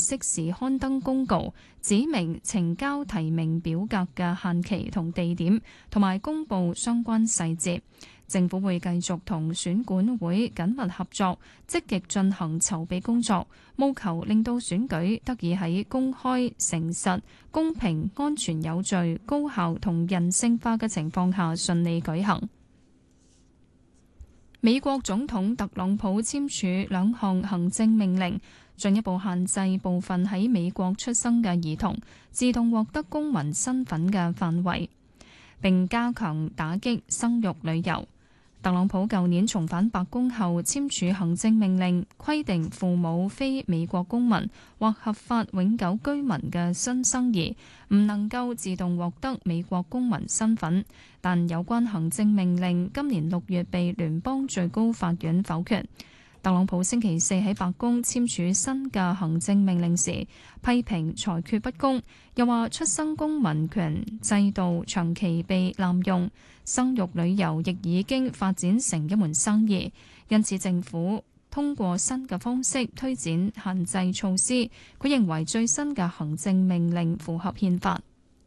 適時刊登公告，指明呈交提名表格嘅限期同地點，同埋公佈相關細節。政府會繼續同選管會緊密合作，積極進行籌備工作，務求令到選舉得以喺公開、誠實、公平、安全有序、高效同人性化嘅情況下順利舉行。美國總統特朗普簽署2項行政命令，進一步限制部分喺美國出生嘅兒童自動獲得公民身份嘅範圍，並加強打擊生育旅遊。特朗普舊年重返白宮後簽署行政命令，規定父母非美國公民或合法永久居民嘅新生兒唔能夠自動獲得美國公民身份，但有關行政命令今年6月被聯邦最高法院否決。特朗普星期四喺白宮簽署新嘅行政命令時，批評裁決不公，又話出生公民權制度長期被濫用，生育旅遊亦已經發展成一門生意，因此政府通過新嘅方式推展限制措施。佢認為最新嘅行政命令符合憲法。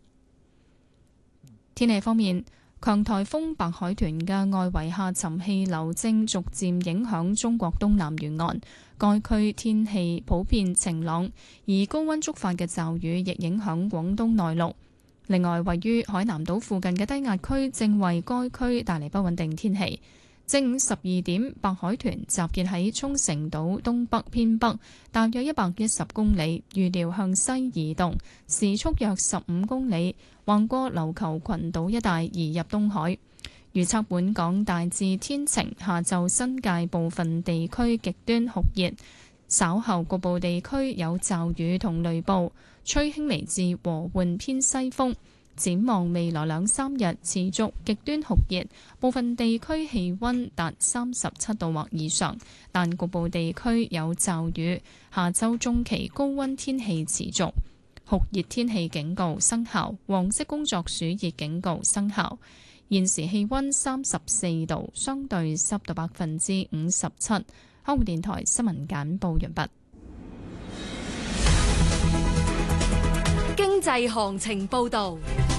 天氣方面，強颱風白海豚嘅外圍下沉氣流正逐漸影響中國東南沿岸，該區天氣普遍晴朗，而高溫觸發嘅驟雨亦影響廣東內陸。另外，位於海南島附近嘅低壓區正為該區帶嚟不穩定天氣。正午12點，白海豚集結喺沖繩島東北偏北，大約110公里，預料向西移動，時速約15公里，橫過琉球群島一帶移入東海。預測本港大致天晴，下晝新界部分地區極端酷熱，稍後局部地區有驟雨同雷暴，吹輕微至和緩偏西風。展望未來2-3日持續極端酷熱，部分地區氣溫達37度或以上，但局部地區有驟雨。下週中期高溫天氣持續，酷熱天氣警告生效，黃色工作暑熱警告生效。現時氣溫34度，相對濕度57%。香港電台新聞簡報完畢。 經濟行情報道。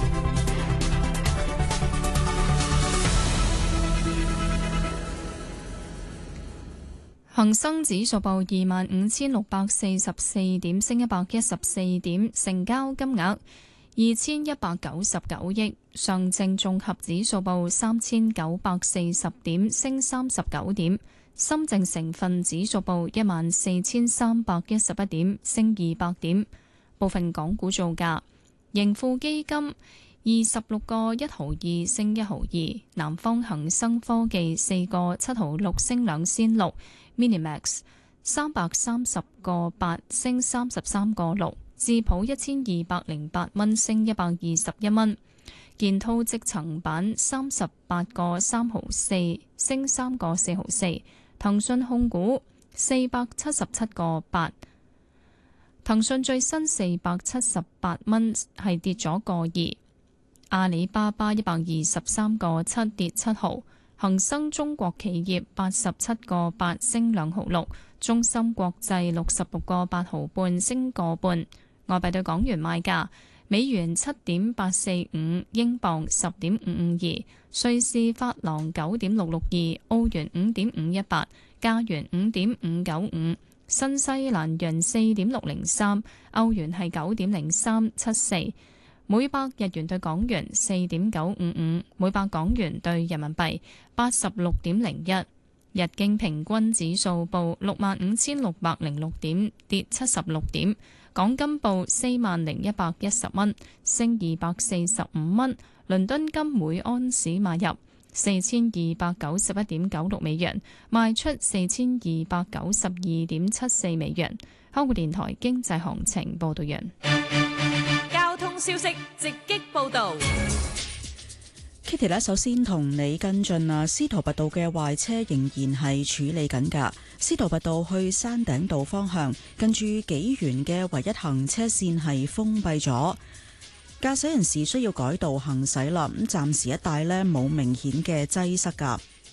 恒生指數報25,644點，升114點，成交金額2,199億。上證綜合指數報3,940點，升39點。深證成分指數報14,311點，升200點。部分港股造價：盈富基金26個1毫2升1毫2，南方恒生科技4個7毫6升2仙6。Minimax 330個8升33個6，智普1208蚊升121蚊，建滔積層板38個3毫4升3個4毫4，騰訊控股477個8，騰訊最新478蚊係跌咗個2，阿里巴巴123個7跌7毫。恒生中國企業87個8升2毫6，中芯國際66個8毫半升個半。外幣對港元賣價：美元7.845，英鎊10.552，瑞士法郎9.662，澳元5.518，加元5.595，新西蘭元4.603，歐元係9.0374。每百日元對港元4.955，每百港元對人民幣86.01。日經平均指數報65,606點，跌76點。港金報40,110蚊，升245蚊。倫敦金每安士買入4,291.96美元，賣出4,292.74美元。香港電台經濟行情報道完。 消息直擊報道 ，Kitty 呢，首先同你跟進啊，司徒拔道嘅壞車仍然係處理緊㗎。司徒拔道去山頂道方向，近住紀元嘅唯一行車線係封閉咗，駕駛人士需要改道行駛啦。咁暫時一帶呢冇明顯嘅擠塞㗎。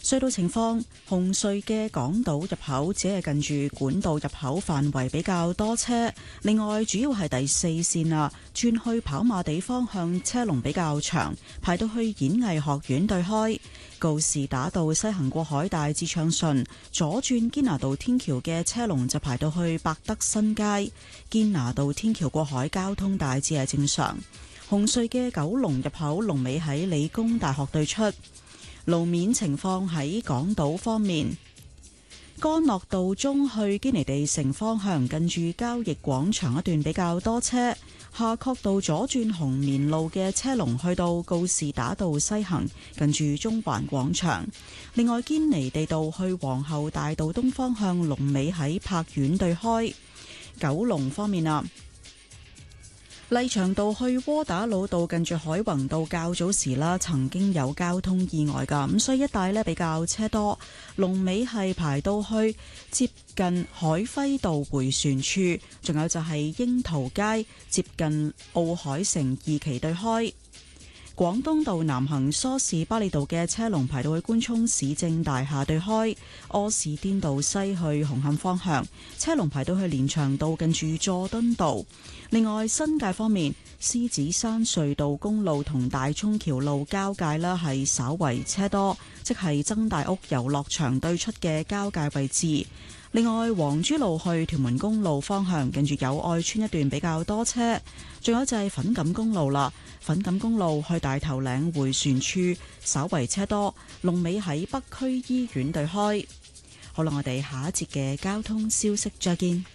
隧道情況，紅隧嘅港島入口只係近住管道入口範圍比較多車，另外主要係第四線啊，轉去跑馬地方向車龍比較長，排到去演藝學院對開。告士打道西行過海大致暢順，左轉堅拿道天橋嘅車龍就排到去百德新街。堅拿道天橋過海交通大致係正常。紅隧嘅九龍入口龍尾喺理工大學對出。路面情況喺港島方面，干諾道中去堅尼地城方向近住交易廣場一段比較多車，夏慤道左轉紅棉路嘅車龍去到告士打道西行近住中環廣場。另外堅尼地道去皇后大道東方向龍尾喺柏苑對開。九龍方面啊，麗翔道去窩打老道近住海泓道較早時啦，曾經有交通意外噶，咁所以一帶呢比較車多，龍尾係排到去接近海輝道迴旋處，仲有就係櫻桃街接近奧海城二期對開。廣東道南行梳士巴利道嘅車龍排到去官涌市政大廈對開，柯士甸道西去紅磡方向車龍排到去連翔道近住佐敦道。另外新界方面，獅子山隧道公路同大涌橋路交界啦，係稍為車多，即係曾大屋遊樂場對出嘅交界位置。另外黃珠路去屯門公路方向近住友愛村一段比較多車，仲有就係粉錦公路啦，粉錦公路去大頭嶺迴旋處稍為車多，龍尾喺北區醫院對開。好啦，我哋下一節嘅交通消息再見。